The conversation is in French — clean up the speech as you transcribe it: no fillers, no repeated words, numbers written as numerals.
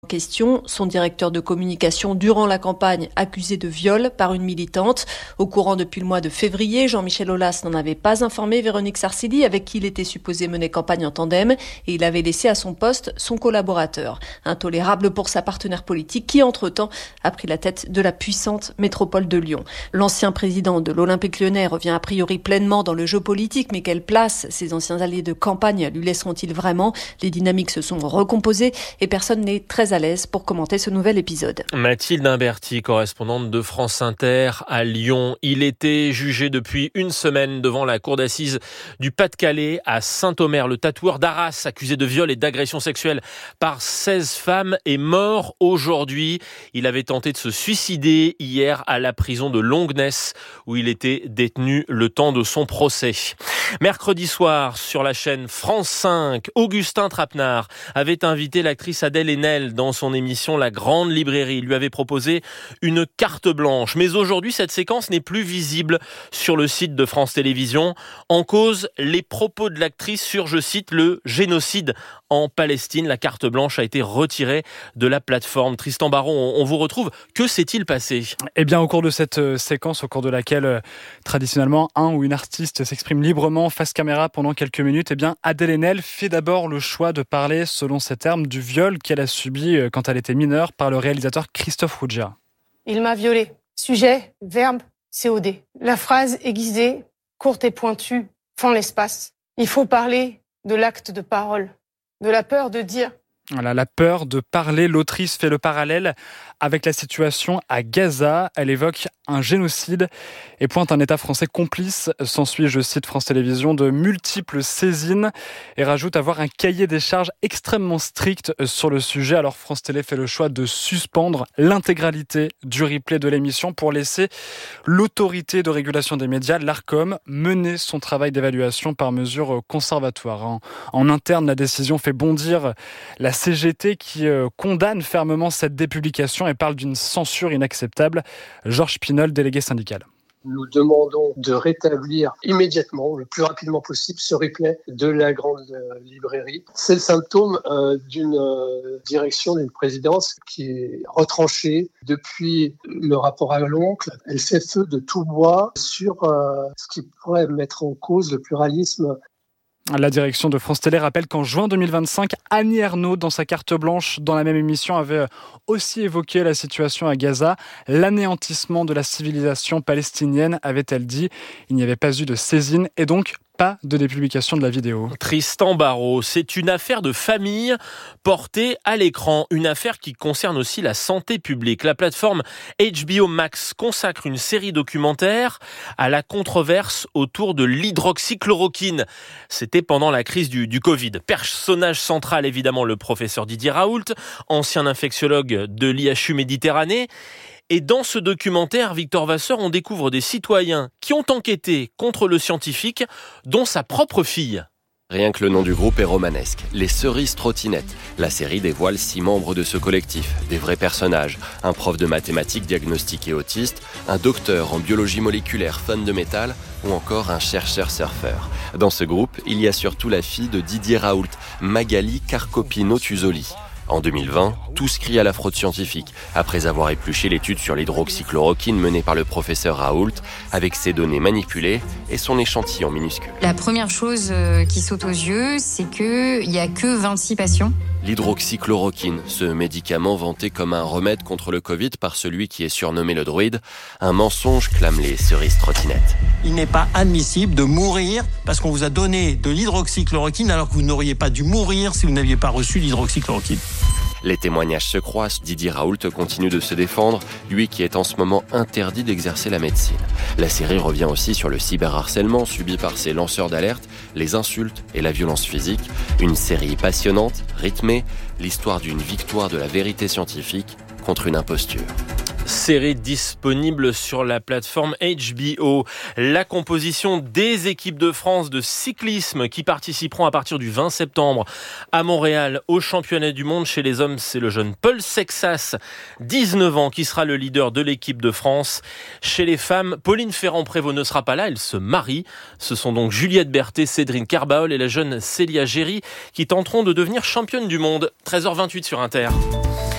Question, son directeur de communication durant la campagne accusé de viol par une militante. Au courant depuis le mois de février, Jean-Michel Aulas n'en avait pas informé Véronique Sarcilly, avec qui il était supposé mener campagne en tandem, et il avait laissé à son poste son collaborateur. Intolérable pour sa partenaire politique qui, entre-temps, a pris la tête de la puissante métropole de Lyon. L'ancien président de l'Olympique lyonnais revient a priori pleinement dans le jeu politique, mais quelle place ses anciens alliés de campagne lui laisseront-ils vraiment ? Les dynamiques se sont recomposées et personne n'est très à l'aise pour commenter ce nouvel épisode. Mathilde Imberti, correspondante de France Inter à Lyon. Il était jugé depuis une semaine devant la cour d'assises du Pas-de-Calais à Saint-Omer. Le tatoueur d'Arras, accusé de viol et d'agression sexuelle par 16 femmes, est mort aujourd'hui. Il avait tenté de se suicider hier à la prison de Longnes où il était détenu le temps de son procès. Mercredi soir, sur la chaîne France 5, Augustin Trapenard avait invité l'actrice Adèle Haenel dans son émission La Grande Librairie. Il lui avait proposé une carte blanche. Mais aujourd'hui, cette séquence n'est plus visible sur le site de France Télévisions. En cause, les propos de l'actrice sur, je cite, le génocide en Palestine. La carte blanche a été retirée de la plateforme. Tristan Baron, on vous retrouve. Que s'est-il passé ? Eh bien, au cours de cette séquence, au cours de laquelle, traditionnellement, un ou une artiste s'exprime librement face caméra pendant quelques minutes, eh bien, Adèle Haenel fait d'abord le choix de parler, selon ses termes, du viol qu'elle a subi quand elle était mineure par le réalisateur Christophe Rougia. Il m'a violée. Sujet, verbe, COD. La phrase aiguisée, courte et pointue, fend l'espace. Il faut parler de l'acte de parole, de la peur de dire. Voilà, la peur de parler. L'autrice fait le parallèle avec la situation à Gaza. Elle évoque un génocide et pointe un État français complice. S'ensuit, je cite France Télévisions, de multiples saisines et rajoute avoir un cahier des charges extrêmement strict sur le sujet. Alors France Télé fait le choix de suspendre l'intégralité du replay de l'émission pour laisser l'autorité de régulation des médias, l'Arcom, mener son travail d'évaluation par mesure conservatoire. En interne, la décision fait bondir la CGT qui condamne fermement cette dépublication et parle d'une censure inacceptable. Georges Pinol, délégué syndical. Nous demandons de rétablir immédiatement, le plus rapidement possible, ce replay de la Grande Librairie. C'est le symptôme d'une direction, d'une présidence qui est retranchée depuis le rapport à l'oncle. Elle fait feu de tout bois sur ce qui pourrait mettre en cause le pluralisme. La direction de France Télé rappelle qu'en juin 2025, Annie Ernaux, dans sa carte blanche, dans la même émission, avait aussi évoqué la situation à Gaza. L'anéantissement de la civilisation palestinienne, avait-elle dit. Il n'y avait pas eu de saisine et donc pas de dépublication de la vidéo. Tristan Barraud, c'est une affaire de famille portée à l'écran. Une affaire qui concerne aussi la santé publique. La plateforme HBO Max consacre une série documentaire à la controverse autour de l'hydroxychloroquine. C'était pendant la crise du Covid. Personnage central, évidemment, le professeur Didier Raoult, ancien infectiologue de l'IHU Méditerranée. Et dans ce documentaire, Victor Vasseur, on découvre des citoyens qui ont enquêté contre le scientifique, dont sa propre fille. Rien que le nom du groupe est romanesque. Les Cerises Trottinettes. La série dévoile 6 membres de ce collectif. Des vrais personnages. Un prof de mathématiques diagnostiqué autiste, un docteur en biologie moléculaire fan de métal ou encore un chercheur surfeur. Dans ce groupe, il y a surtout la fille de Didier Raoult, Magali Carcopino-Tuzoli. En 2020, tous crient à la fraude scientifique, après avoir épluché l'étude sur l'hydroxychloroquine menée par le professeur Raoult, avec ses données manipulées et son échantillon minuscule. La première chose qui saute aux yeux, c'est qu'il n'y a que 26 patients. L'hydroxychloroquine, ce médicament vanté comme un remède contre le Covid par celui qui est surnommé le druide, un mensonge clament les Cerises Trottinettes. Il n'est pas admissible de mourir parce qu'on vous a donné de l'hydroxychloroquine alors que vous n'auriez pas dû mourir si vous n'aviez pas reçu l'hydroxychloroquine. Les témoignages se croisent, Didier Raoult continue de se défendre, lui qui est en ce moment interdit d'exercer la médecine. La série revient aussi sur le cyberharcèlement subi par ses lanceurs d'alerte, les insultes et la violence physique. Une série passionnante, rythmée, l'histoire d'une victoire de la vérité scientifique contre une imposture. Série disponible sur la plateforme HBO. La composition des équipes de France de cyclisme qui participeront à partir du 20 septembre à Montréal au championnat du monde. Chez les hommes, c'est le jeune Paul Sexas, 19 ans, qui sera le leader de l'équipe de France. Chez les femmes, Pauline Ferrand-Prévot ne sera pas là, elle se marie. Ce sont donc Juliette Berthet, Cédrine Carbaol et la jeune Célia Géry qui tenteront de devenir championne du monde. 13h28 sur Inter.